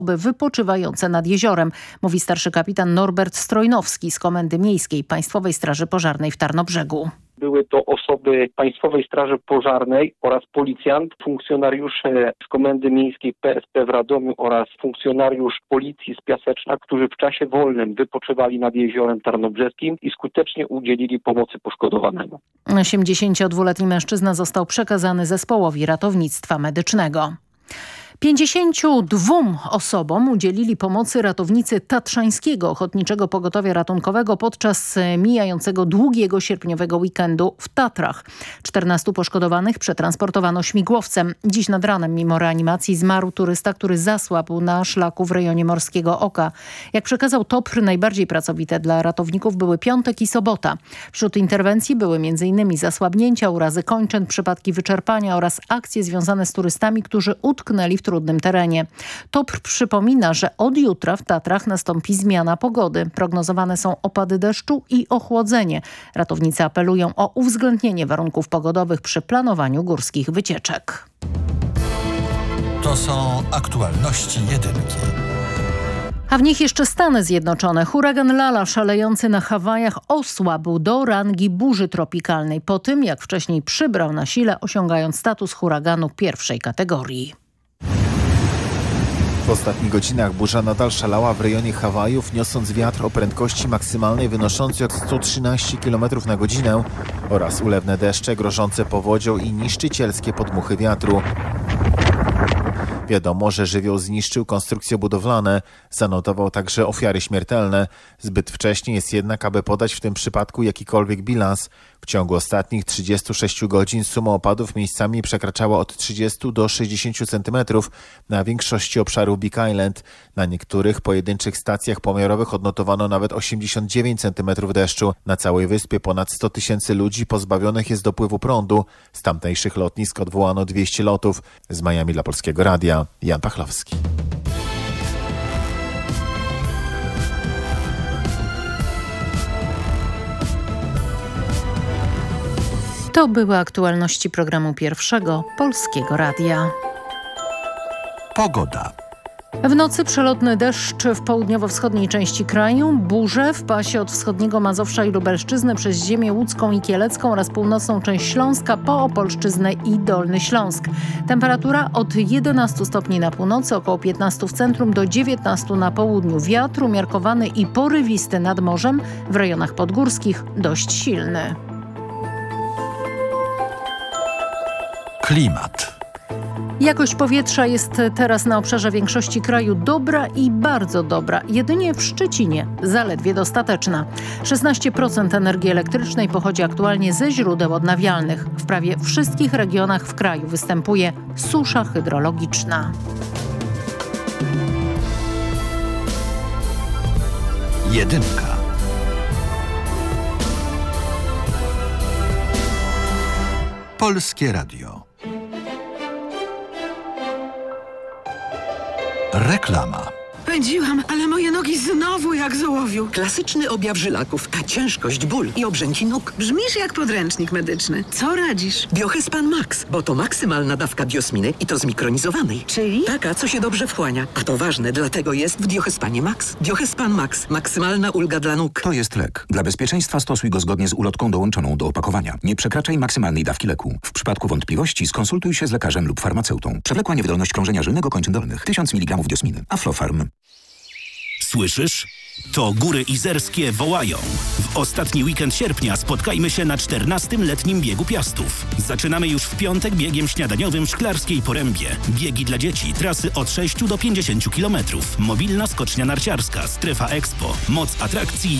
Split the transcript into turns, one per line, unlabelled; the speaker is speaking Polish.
wypoczywające nad jeziorem, mówi starszy kapitan Norbert Strojnowski z Komendy Miejskiej Państwowej Straży Pożarnej w Tarnobrzegu.
Były to osoby Państwowej Straży Pożarnej oraz policjant, funkcjonariusze z Komendy Miejskiej PSP w Radomiu oraz funkcjonariusz Policji z Piaseczna, którzy w czasie wolnym wypoczywali nad jeziorem tarnobrzeskim i skutecznie udzielili pomocy poszkodowanemu.
82-letni mężczyzna został przekazany zespołowi ratownictwa medycznego. 52 osobom udzielili pomocy ratownicy Tatrzańskiego Ochotniczego Pogotowia Ratunkowego podczas mijającego długiego sierpniowego weekendu w Tatrach. 14 poszkodowanych przetransportowano śmigłowcem. Dziś nad ranem mimo reanimacji zmarł turysta, który zasłabł na szlaku w rejonie Morskiego Oka. Jak przekazał TOPR, najbardziej pracowite dla ratowników były piątek i sobota. Wśród interwencji były m.in. zasłabnięcia, urazy kończyn, przypadki wyczerpania oraz akcje związane z turystami, którzy utknęli w trudnym terenie. TOPR przypomina, że od jutra w Tatrach nastąpi zmiana pogody. Prognozowane są opady deszczu i ochłodzenie. Ratownicy apelują o uwzględnienie warunków pogodowych przy planowaniu górskich wycieczek.
To są aktualności jedynki.
A w nich jeszcze Stany Zjednoczone. Huragan Lala szalejący na Hawajach osłabł do rangi burzy tropikalnej po tym, jak wcześniej przybrał na sile, osiągając status huraganu pierwszej kategorii.
W ostatnich godzinach burza nadal szalała w rejonie Hawajów, niosąc wiatr o prędkości maksymalnej wynoszącej od 113 km na godzinę oraz ulewne deszcze grożące powodzią i niszczycielskie podmuchy wiatru. Wiadomo, że żywioł zniszczył konstrukcje budowlane, zanotował także ofiary śmiertelne. Zbyt wcześnie jest jednak, aby podać w tym przypadku jakikolwiek bilans. W ciągu ostatnich 36 godzin suma opadów miejscami przekraczała od 30 do 60 cm na większości obszarów Big Island. Na niektórych pojedynczych stacjach pomiarowych odnotowano nawet 89 cm deszczu. Na całej wyspie ponad 100 tysięcy ludzi pozbawionych jest dopływu prądu. Z tamtejszych lotnisk odwołano 200 lotów. Z Miami dla Polskiego Radia Jan Pachlowski.
To były aktualności programu Pierwszego Polskiego Radia.
Pogoda.
W nocy przelotny deszcz w południowo-wschodniej części kraju, burze w pasie od wschodniego Mazowsza i Lubelszczyzny przez ziemię łódzką i kielecką oraz północną część Śląska po Opolszczyznę i Dolny Śląsk. Temperatura od 11 stopni na północy, około 15 w centrum do 19 na południu. Wiatr umiarkowany i porywisty nad morzem, w rejonach podgórskich dość silny.
Klimat.
Jakość powietrza jest teraz na obszarze większości kraju dobra i bardzo dobra. Jedynie w Szczecinie zaledwie dostateczna. 16% energii elektrycznej pochodzi aktualnie ze źródeł odnawialnych. W prawie wszystkich regionach w kraju występuje susza hydrologiczna.
Jedynka. Polskie Radio. Reklama.
Pędziłam, ale moje nogi znowu jak z ołowiu. Klasyczny objaw żylaków, ta ciężkość, ból i obrzęki nóg. Brzmisz jak podręcznik medyczny. Co radzisz? Biohespan Max, bo to maksymalna dawka biosminy i to zmikronizowanej. Czyli? Taka, co się dobrze wchłania. A to ważne, dlatego jest w Biohespanie Max. Biohespan Max. Maksymalna ulga dla nóg.
To jest lek. Dla bezpieczeństwa stosuj go zgodnie z ulotką dołączoną do opakowania. Nie przekraczaj maksymalnej dawki leku. W przypadku wątpliwości skonsultuj się z lekarzem lub farmaceutą. Przewlekła niewydolność krążenia żylnego kończyn dolnych. 1000 mg biosminy. Aflofarm.
Słyszysz? To Góry Izerskie wołają. W ostatni weekend sierpnia spotkajmy się na 14. letnim biegu Piastów. Zaczynamy już w piątek biegiem śniadaniowym w Szklarskiej Porębie. Biegi dla dzieci, trasy od 6 do 50 km. Mobilna skocznia narciarska, strefa Expo, moc atrakcji